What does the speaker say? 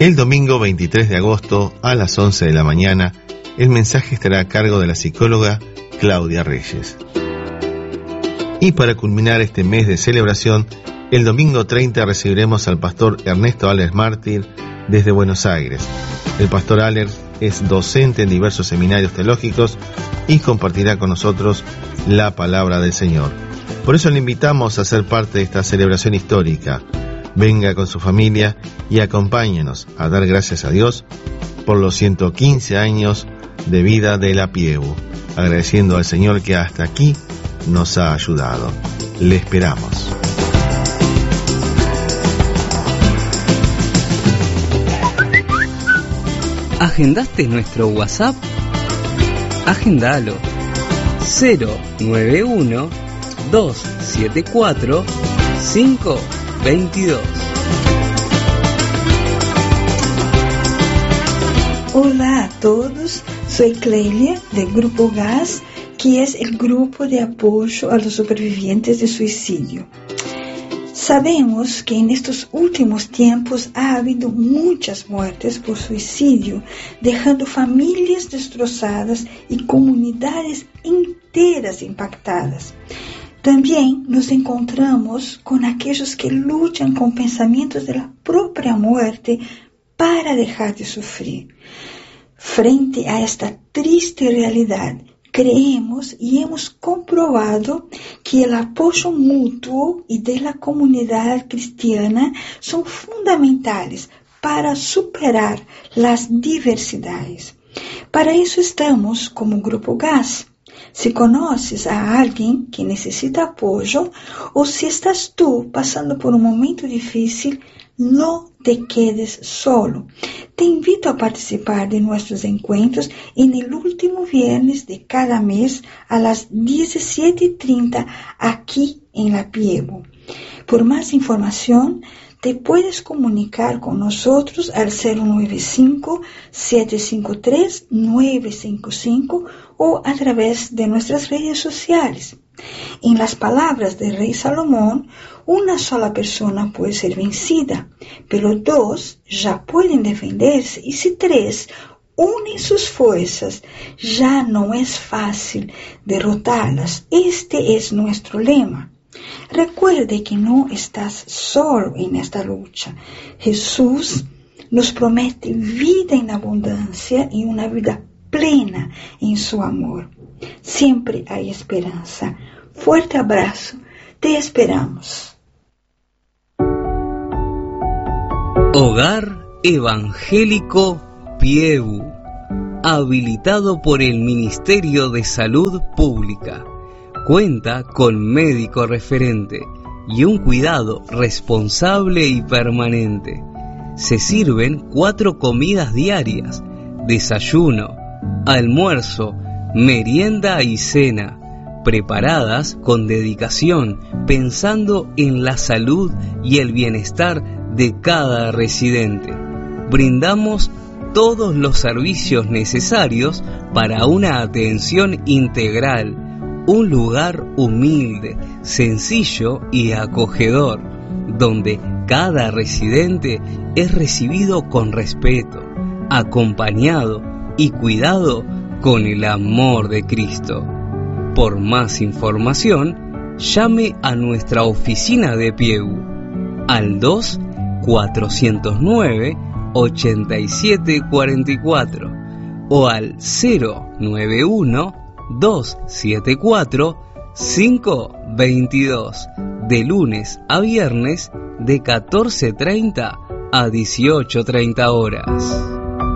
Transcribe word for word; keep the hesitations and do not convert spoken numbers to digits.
El domingo veintitrés de agosto a las once de la mañana, el mensaje estará a cargo de la psicóloga Claudia Reyes. Y para culminar este mes de celebración, el domingo treinta recibiremos al pastor Ernesto Allers Mártir desde Buenos Aires. El pastor Allers es docente en diversos seminarios teológicos y compartirá con nosotros la palabra del Señor. Por eso le invitamos a ser parte de esta celebración histórica. Venga con su familia y acompáñenos a dar gracias a Dios por los ciento quince años de vida de la Piebu, agradeciendo al Señor que hasta aquí nos ha ayudado. Le esperamos. ¿Agendaste nuestro WhatsApp? Agendalo. cero nueve uno, dos siete cuatro, cinco veintidós. Hola a todos, soy Clélia del Grupo Gas, que es el grupo de apoyo a los supervivientes de suicidio. Sabemos que en estos últimos tiempos ha habido muchas muertes por suicidio, dejando familias destrozadas y comunidades enteras impactadas. También nos encontramos con aquellos que luchan con pensamientos de la propia muerte para dejar de sufrir. Frente a esta triste realidad, creemos y hemos comprobado que el apoyo mutuo y de la comunidad cristiana son fundamentales para superar las diversidades. Para eso estamos como Grupo Gas. Si conoces a alguien que necesita apoyo o si estás tú pasando por un momento difícil, no te quedes solo. Te invito a participar de nuestros encuentros en el último viernes de cada mes a las diecisiete y treinta aquí en la Piebu. Por más información, te puedes comunicar con nosotros al cero nueve cinco, siete cinco tres, nueve cinco cinco o a través de nuestras redes sociales. En las palabras del rey Salomón, una sola persona puede ser vencida, pero dos ya pueden defenderse, y si tres unen sus fuerzas, ya no es fácil derrotarlas. Este es nuestro lema. Recuerde que no estás solo en esta lucha. Jesús nos promete vida en abundancia y una vida plena en su amor. Siempre hay esperanza. Fuerte abrazo. Te esperamos. Hogar Evangélico Piebu, habilitado por el Ministerio de Salud Pública. Cuenta con médico referente y un cuidado responsable y permanente. Se sirven cuatro comidas diarias: desayuno, almuerzo, merienda y cena, preparadas con dedicación, pensando en la salud y el bienestar de cada residente. Brindamos todos los servicios necesarios para una atención integral. Un lugar humilde, sencillo y acogedor, donde cada residente es recibido con respeto, acompañado y cuidado con el amor de Cristo. Por más información, llame a nuestra oficina de Piebu al dos cuatrocientos nueve, ochenta y siete cuarenta y cuatro o al cero nueve uno, dos siete cuatro, cinco veintidós, de lunes a viernes de catorce treinta a dieciocho treinta horas.